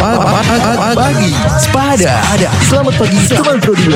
Pagi Sepada. Selamat pagi teman Pro 2.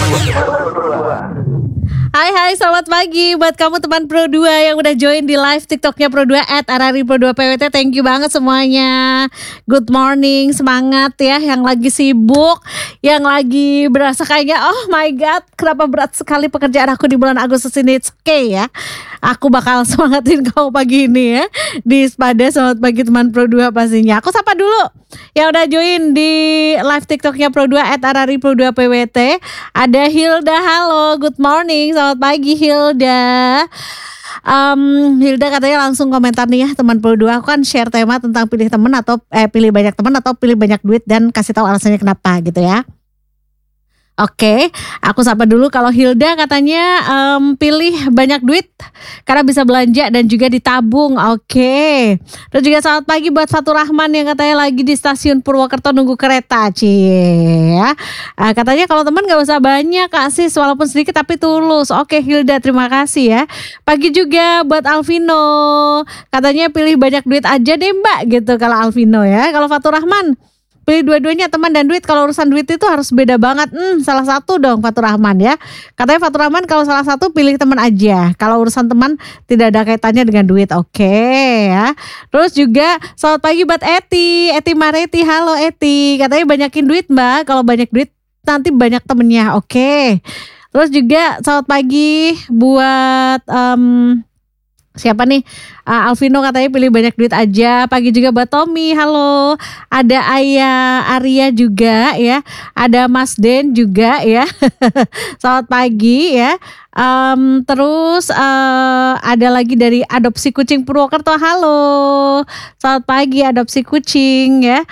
Hai, selamat pagi buat kamu teman Pro 2 yang udah join di live TikToknya Pro 2 @arari_pro2pwt. Thank you banget semuanya. Good morning, semangat ya. Yang lagi sibuk, yang lagi berasa kayaknya oh my god, kenapa berat sekali pekerjaan aku di bulan Agustus ini. It's okay ya. Aku bakal semangatin kamu pagi ini ya di Sepada. Selamat pagi teman Pro 2 pastinya. Aku sapa dulu yang udah join di live TikToknya Pro 2 @arari_pro2pwt. Ada Hilda, halo, good morning. Selamat pagi Hilda. Hilda katanya langsung komentar nih ya teman Pro 2. Aku kan share tema tentang pilih teman atau pilih banyak teman atau pilih banyak duit dan kasih tahu alasannya kenapa gitu ya. Oke, aku sapa dulu. Kalau Hilda katanya pilih banyak duit karena bisa belanja dan juga ditabung. Oke. Terus juga selamat pagi buat Fatur Rahman yang katanya lagi di stasiun Purwokerto nunggu kereta. Cie ya. Katanya kalau teman gak usah banyak Kak Sis, walaupun sedikit tapi tulus. Oke Hilda, terima kasih ya. Pagi juga buat Alvino. Katanya pilih banyak duit aja deh Mbak gitu kalau Alvino ya. Kalau Fatur Rahman pilih dua-duanya teman dan duit. Kalau urusan duit itu harus beda banget. Salah satu dong Fatur Rahman ya. Katanya Fatur Rahman kalau salah satu pilih teman aja. Kalau urusan teman tidak ada kaitannya dengan duit. Oke ya. Terus juga selamat pagi buat Eti Mareti. Halo Eti. Katanya banyakin duit Mbak. Kalau banyak duit nanti banyak temennya. Oke. Terus juga selamat pagi buat siapa nih? Alvino katanya pilih banyak duit aja. Pagi juga buat Tommy. Halo. Ada Ayah Arya juga ya. Ada Mas Den juga ya. Selamat pagi ya. Terus ada lagi dari Adopsi Kucing Purwokerto. Halo. Selamat pagi Adopsi Kucing ya.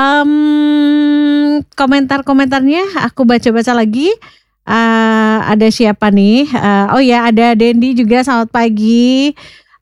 Komentar-komentarnya aku baca-baca lagi. Ada siapa nih? Oh ya, ada Dendi juga. Selamat pagi.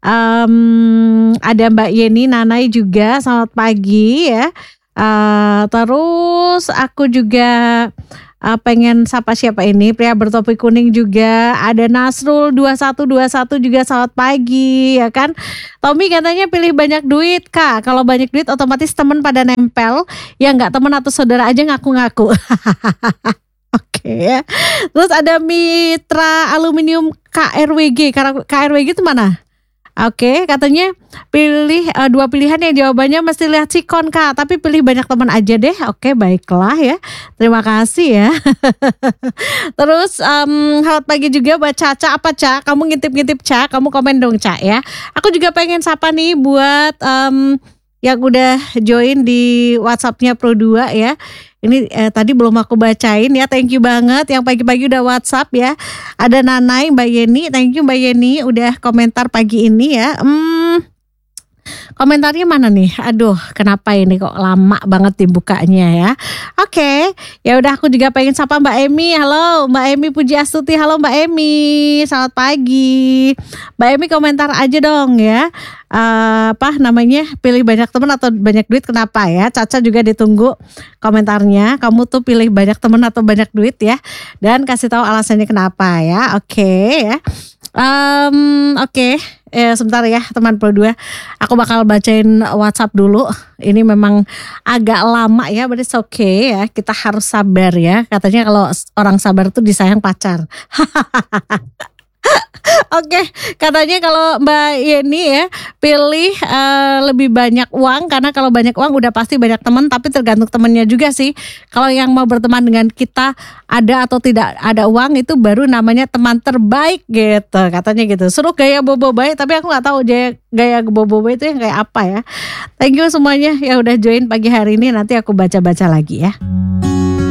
Ada Mbak Yeni Nanai juga. Selamat pagi ya. Terus aku juga pengen sapa siapa ini? Pria bertopi kuning juga. Ada Nasrul 2121 juga. Selamat pagi ya kan. Tommy katanya pilih banyak duit Kak. Kalau banyak duit otomatis teman pada nempel. Ya nggak teman atau saudara aja ngaku-ngaku. Oke ya. Terus ada Mitra Aluminium KRWG. KRWG itu mana? Oke, katanya pilih dua pilihan yang jawabannya mesti lihat sikon Kak. Tapi pilih banyak teman aja deh. Oke, baiklah ya. Terima kasih ya. Terus selamat pagi juga buat Caca. Apa Ca? Kamu ngintip-ngintip Ca? Kamu komen dong Ca ya. Aku juga pengen sapa nih buat yang udah join di WhatsAppnya Pro 2 ya. Ini tadi belum aku bacain ya. Thank you banget yang pagi-pagi udah WhatsApp ya. Ada Nanai, Mbak Yeni. Thank you Mbak Yeni udah komentar pagi ini ya. Komentarnya mana nih? Aduh, kenapa ini kok lama banget dibukanya ya? Oke, ya udah aku juga pengen sapa Mbak Emi. Halo, Mbak Emi Puji Astuti. Halo Mbak Emi, selamat pagi. Mbak Emi komentar aja dong ya. Pilih banyak teman atau banyak duit kenapa ya? Caca juga ditunggu komentarnya. Kamu tuh pilih banyak teman atau banyak duit ya? Dan kasih tahu alasannya kenapa ya? Oke ya. Oke. Sebentar ya teman Pro 2. Aku bakal bacain WhatsApp dulu. Ini memang agak lama ya, but it's okay ya. Kita harus sabar ya. Katanya kalau orang sabar tuh disayang pacar. Oke, katanya kalau Mbak Yeni ya pilih lebih banyak uang karena kalau banyak uang udah pasti banyak teman, tapi tergantung temennya juga sih. Kalau yang mau berteman dengan kita ada atau tidak ada uang itu baru namanya teman terbaik gitu, katanya gitu. Suruh gaya bobo baik, tapi aku nggak tahu gaya bobo itu yang kayak apa ya. Thank you semuanya yang udah join pagi hari ini. Nanti aku baca-baca lagi ya.